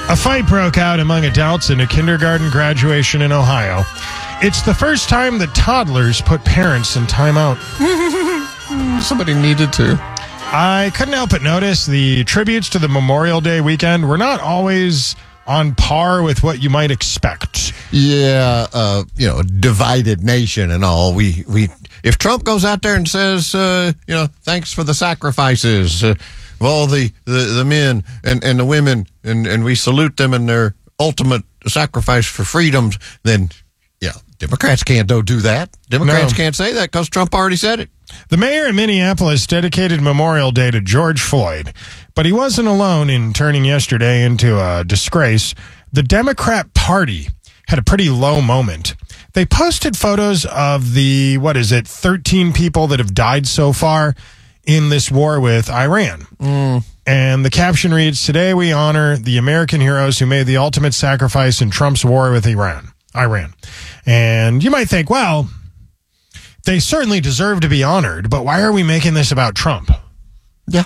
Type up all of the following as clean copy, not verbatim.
A fight broke out among adults in a kindergarten graduation in Ohio. It's the first time that toddlers put parents in timeout. Somebody needed to. I couldn't help but notice the tributes to the Memorial Day weekend were not always on par with what you might expect. Yeah, divided nation and all. We if Trump goes out there and says, thanks for the sacrifices of all the men and the women, and we salute them in their ultimate sacrifice for freedoms, then, Democrats can't do that. Democrats can't say that because Trump already said it. The mayor of Minneapolis dedicated Memorial Day to George Floyd, but he wasn't alone in turning yesterday into a disgrace. The Democrat Party had a pretty low moment. They posted photos of the, 13 people that have died so far in this war with Iran. And the caption reads, "Today we honor the American heroes who made the ultimate sacrifice in Trump's war with Iran. And you might think, well, they certainly deserve to be honored, but why are we making this about Trump? Yeah.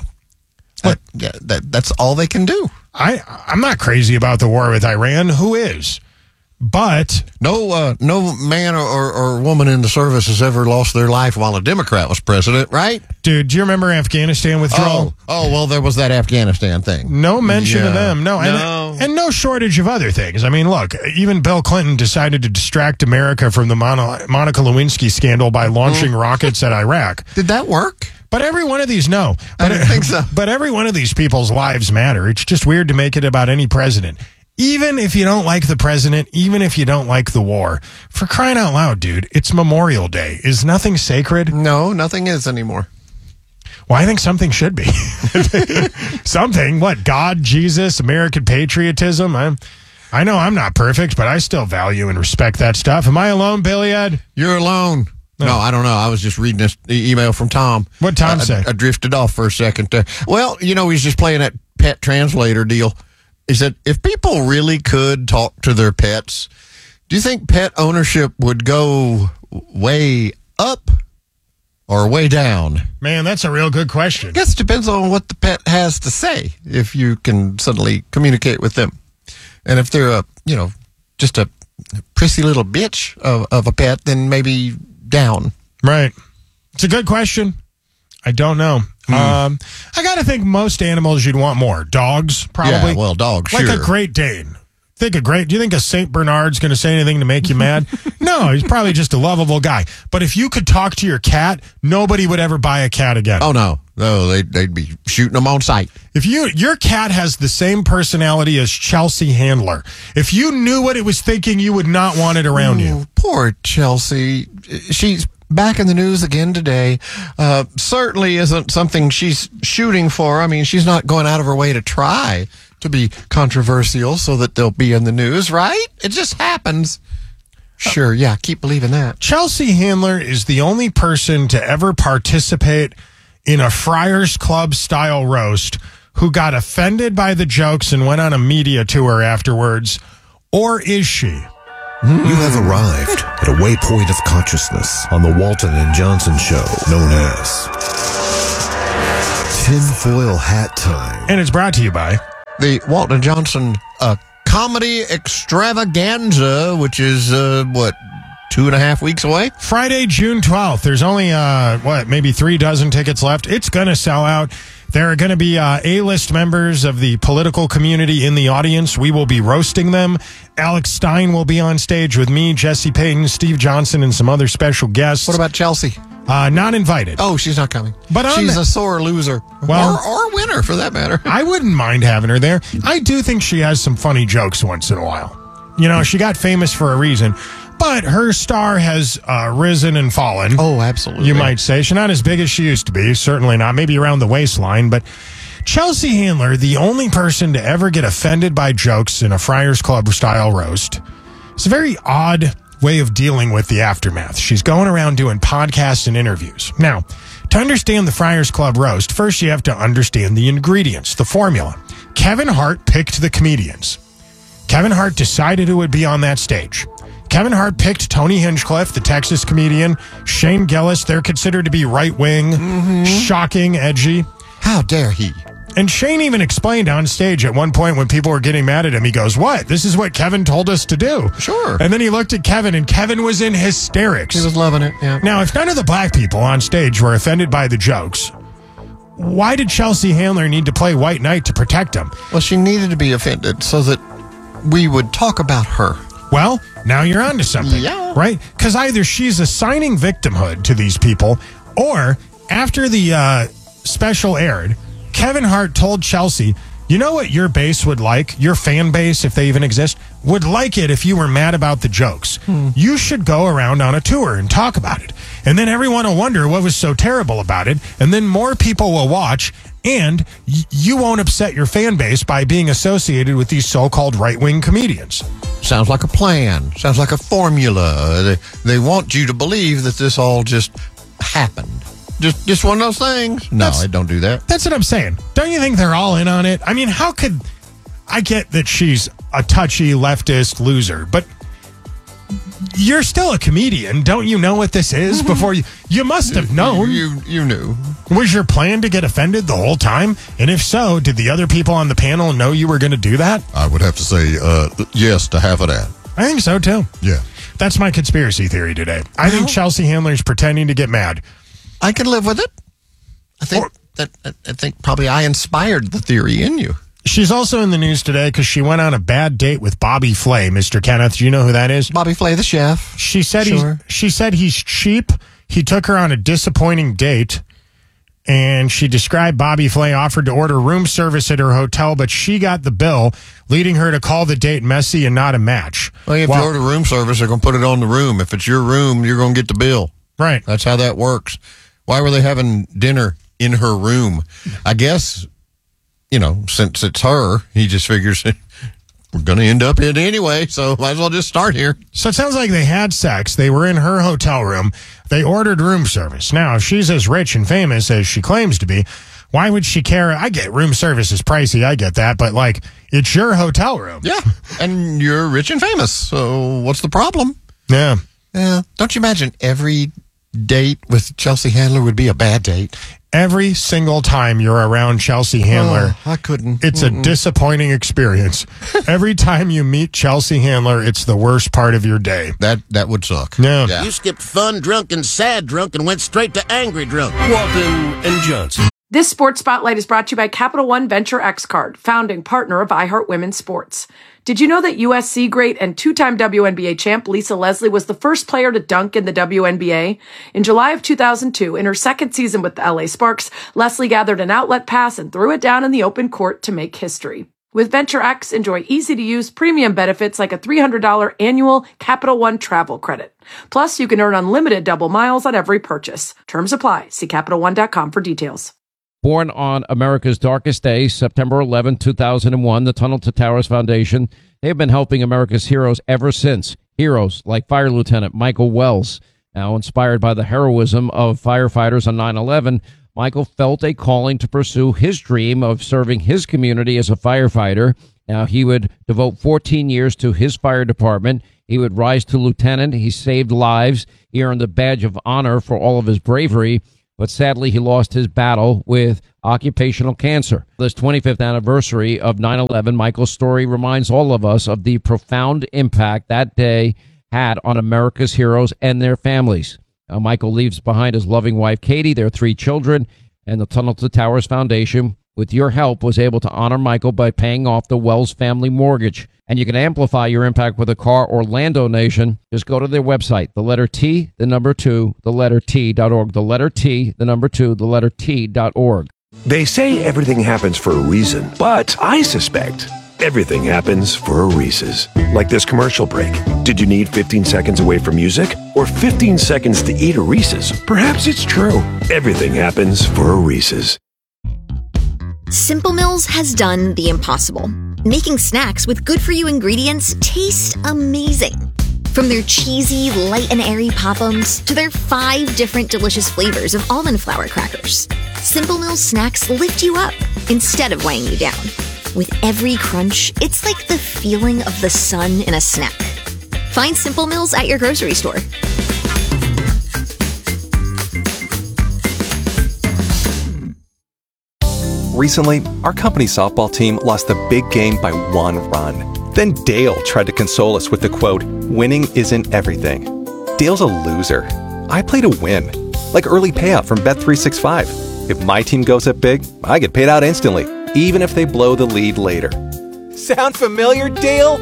That's all they can do. I'm not crazy about the war with Iran. Who is? But no man or woman in the service has ever lost their life while a Democrat was president, right? Dude, do you remember Afghanistan withdrawal? Oh, well, there was that Afghanistan thing. No mention of them. No. And no shortage of other things. I mean, look, even Bill Clinton decided to distract America from the Monica Lewinsky scandal by launching rockets at Iraq. Did that work? But every one of these, no. I don't think so. But every one of these people's lives matter. It's just weird to make it about any president. Even if you don't like the president, even if you don't like the war, for crying out loud, dude, it's Memorial Day. Is nothing sacred? No, nothing is anymore. Well, I think something should be. Something. What? God, Jesus, American patriotism? I know I'm not perfect, but I still value and respect that stuff. Am I alone, Billy Ed? You're alone. No, I don't know. I was just reading this email from Tom. What'd Tom say? I drifted off for a second there. Well, he's just playing that pet translator deal. He said, if people really could talk to their pets, do you think pet ownership would go way up or way down? Man, that's a real good question. I guess it depends on what the pet has to say, if you can suddenly communicate with them. And if they're just a prissy little bitch of a pet, then maybe down. Right. It's a good question. I don't know. I got to think most animals you'd want more. Dogs, probably. Yeah, well, dogs, like sure. a Great Dane. Do you think a St. Bernard's going to say anything to make you mad? No, he's probably just a lovable guy. But if you could talk to your cat, nobody would ever buy a cat again. Oh, no. No, they'd be shooting them on sight. If your cat has the same personality as Chelsea Handler, if you knew what it was thinking, you would not want it around you. Poor Chelsea. She's back in the news again today. Certainly isn't something she's shooting for. I mean, she's not going out of her way to try to be controversial so that they'll be in the news, right? It just happens. Sure, yeah, keep believing that. Chelsea Handler is the only person to ever participate in a Friars Club style roast who got offended by the jokes and went on a media tour afterwards. Or is she? You have arrived at a waypoint of consciousness on the Walton and Johnson show, known as Tinfoil Hat Time. And it's brought to you by the Walton and Johnson Comedy Extravaganza, which is, 2.5 weeks away? Friday, June 12th. There's only, maybe 3 dozen tickets left. It's going to sell out. There are going to be A-list members of the political community in the audience. We will be roasting them. Alex Stein will be on stage with me, Jesse Payton, Steve Johnson, and some other special guests. What about Chelsea? Not invited. Oh, she's not coming. But she's a sore loser. Well, or winner, for that matter. I wouldn't mind having her there. I do think she has some funny jokes once in a while. She got famous for a reason. But her star has risen and fallen. Oh, absolutely. You might say. She's not as big as she used to be. Certainly not. Maybe around the waistline. But Chelsea Handler, the only person to ever get offended by jokes in a Friars Club style roast. It's a very odd way of dealing with the aftermath. She's going around doing podcasts and interviews. Now, to understand the Friars Club roast, first you have to understand the ingredients, the formula. Kevin Hart picked the comedians. Kevin Hart decided who would be on that stage. Kevin Hart picked Tony Hinchcliffe, the Texas comedian, Shane Gillis. They're considered to be right-wing, shocking, edgy. How dare he? And Shane even explained on stage at one point when people were getting mad at him, he goes, "What? This is what Kevin told us to do." Sure. And then he looked at Kevin, and Kevin was in hysterics. He was loving it, yeah. Now, if none of the black people on stage were offended by the jokes, why did Chelsea Handler need to play White Knight to protect him? Well, she needed to be offended so that we would talk about her. Well, now you're onto something, Yeah. right? Because either she's assigning victimhood to these people, or after the special aired, Kevin Hart told Chelsea, "You know what your base would like? Your fan base, if they even exist, would like it if you were mad about the jokes. You should go around on a tour and talk about it. And then everyone will wonder what was so terrible about it. And then more people will watch, and you won't upset your fan base by being associated with these so-called right-wing comedians." Sounds like a plan. Sounds like a formula. They want you to believe that this all just happened. Just one of those things. No, I don't do that. That's what I'm saying. Don't you think they're all in on it? I mean, how could... I get that she's a touchy leftist loser, but you're still a comedian. Don't you know what this is before you... You must have known. You knew. Was your plan to get offended the whole time? And if so, did the other people on the panel know you were going to do that? I would have to say yes to half of that. I think so, too. Yeah. That's my conspiracy theory today. I think Chelsea Handler's pretending to get mad. I can live with it. I think probably I inspired the theory in you. She's also in the news today because she went on a bad date with Bobby Flay. Mr. Kenneth, do you know who that is? Bobby Flay, the chef. She said Sure. she said he's cheap. He took her on a disappointing date, and she described Bobby Flay offered to order room service at her hotel, but she got the bill, leading her to call the date messy and not a match. Well, if you order room service, they're going to put it on the room. If it's your room, you're going to get the bill. Right. That's how that works. Why were they having dinner in her room? I guess, since it's her, he just figures we're going to end up in anyway, so might as well just start here. So it sounds like they had sex. They were in her hotel room. They ordered room service. Now, if she's as rich and famous as she claims to be, why would she care? I get room service is pricey. I get that. But, it's your hotel room. Yeah, and you're rich and famous, so what's the problem? Yeah. Yeah. Don't you imagine every date with Chelsea Handler would be a bad date? Every single time you're around Chelsea Handler, I couldn't. It's a disappointing experience. Every time you meet Chelsea Handler, it's the worst part of your day. That would suck. Yeah. You skipped fun drunk and sad drunk and went straight to angry drunk. Walton and Johnson. This Sports Spotlight is brought to you by Capital One Venture X Card, founding partner of iHeart Women's Sports. Did you know that USC great and two-time WNBA champ Lisa Leslie was the first player to dunk in the WNBA? In July of 2002, in her second season with the LA Sparks, Leslie gathered an outlet pass and threw it down in the open court to make history. With Venture X, enjoy easy-to-use premium benefits like a $300 annual Capital One travel credit. Plus, you can earn unlimited double miles on every purchase. Terms apply. See CapitalOne.com for details. Born on America's darkest day, September 11, 2001, the Tunnel to Towers Foundation, they have been helping America's heroes ever since. Heroes like Fire Lieutenant Michael Wells. Now inspired by the heroism of firefighters on 9/11, Michael felt a calling to pursue his dream of serving his community as a firefighter. Now he would devote 14 years to his fire department. He would rise to lieutenant. He saved lives. He earned the badge of honor for all of his bravery. But sadly, he lost his battle with occupational cancer. This 25th anniversary of 9/11, Michael's story reminds all of us of the profound impact that day had on America's heroes and their families. Michael leaves behind his loving wife, Katie, their 3 children, and the Tunnel to Towers Foundation, with your help, was able to honor Michael by paying off the Wells family mortgage. And you can amplify your impact with a car or land donation. Just go to their website, the letter T, the number 2, the letter T.org. The letter T, the number 2, the letter T.org. They say everything happens for a reason, but I suspect everything happens for a Reese's. Like this commercial break. Did you need 15 seconds away from music or 15 seconds to eat a Reese's? Perhaps it's true. Everything happens for a Reese's. Simple Mills has done the impossible, making snacks with good-for-you ingredients taste amazing. From their cheesy, light and airy Pop-Ums to their 5 different delicious flavors of almond flour crackers, Simple Mills snacks lift you up instead of weighing you down. With every crunch, it's like the feeling of the sun in a snack. Find Simple Mills at your grocery store. Recently, our company's softball team lost the big game by 1 run. Then Dale tried to console us with the quote, "Winning isn't everything." Dale's a loser. I play to win, like early payout from Bet365. If my team goes up big, I get paid out instantly, even if they blow the lead later. Sound familiar, Dale?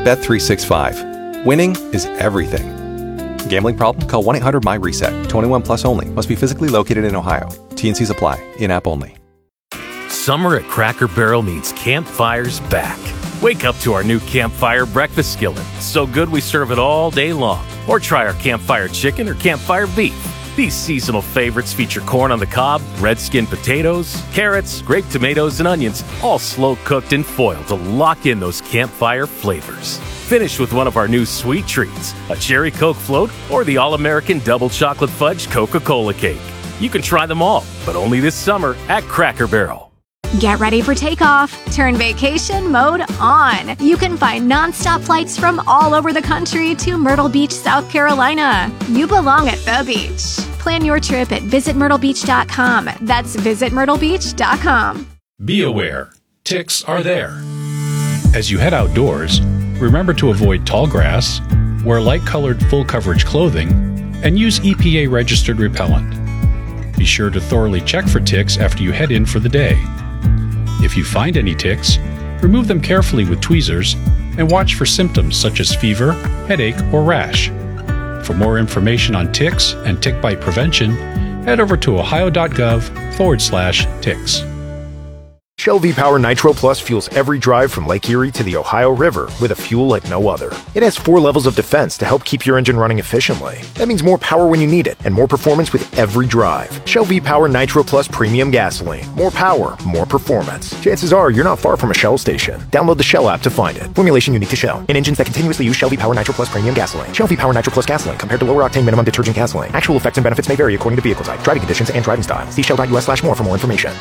Bet365. Winning is everything. Gambling problem? Call 1-800-MY-RESET. 21 plus only. Must be physically located in Ohio. T&Cs apply. In-app only. Summer at Cracker Barrel means campfires back. Wake up to our new Campfire breakfast skillet. So good we serve it all day long. Or try our Campfire chicken or Campfire beef. These seasonal favorites feature corn on the cob, red skin potatoes, carrots, grape tomatoes, and onions, all slow cooked in foil to lock in those campfire flavors. Finish with one of our new sweet treats, a cherry Coke float or the all-American double chocolate fudge Coca-Cola cake. You can try them all, but only this summer at Cracker Barrel. Get ready for takeoff. Turn vacation mode on. You can find nonstop flights from all over the country to Myrtle Beach, South Carolina. You belong at the beach. Plan your trip at visitmyrtlebeach.com. That's visitmyrtlebeach.com. Be aware, ticks are there. As you head outdoors, remember to avoid tall grass, wear light-colored full-coverage clothing, and use EPA-registered repellent. Be sure to thoroughly check for ticks after you head in for the day. If you find any ticks, remove them carefully with tweezers and watch for symptoms such as fever, headache, or rash. For more information on ticks and tick bite prevention, head over to ohio.gov/ticks. Shell V-Power Nitro Plus fuels every drive from Lake Erie to the Ohio River with a fuel like no other. It has 4 levels of defense to help keep your engine running efficiently. That means more power when you need it and more performance with every drive. Shell V-Power Nitro Plus Premium Gasoline. More power, more performance. Chances are you're not far from a Shell station. Download the Shell app to find it. Formulation unique to Shell. In engines that continuously use Shell V-Power Nitro Plus Premium Gasoline. Shell V-Power Nitro Plus Gasoline compared to lower octane minimum detergent gasoline. Actual effects and benefits may vary according to vehicle type, driving conditions, and driving style. See shell.us/more for more information.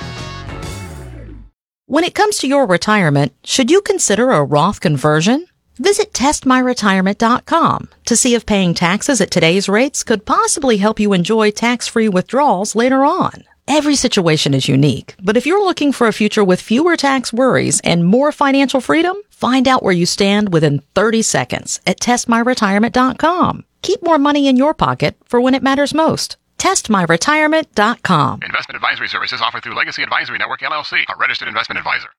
When it comes to your retirement, should you consider a Roth conversion? Visit testmyretirement.com to see if paying taxes at today's rates could possibly help you enjoy tax-free withdrawals later on. Every situation is unique, but if you're looking for a future with fewer tax worries and more financial freedom, find out where you stand within 30 seconds at testmyretirement.com. Keep more money in your pocket for when it matters most. TestMyRetirement.com. Investment advisory services offered through Legacy Advisory Network, LLC, a registered investment advisor.